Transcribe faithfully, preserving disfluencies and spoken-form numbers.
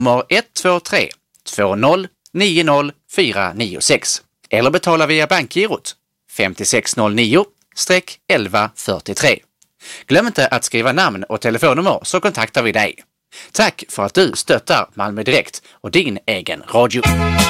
nummer ett två tre två noll nio noll fyra nio sex eller betala via bankgirot fem sex noll nio elva fyrtiotre. Glöm inte att skriva namn och telefonnummer så kontaktar vi dig. Tack för att du stöttar Malmö Direkt och din egen radio.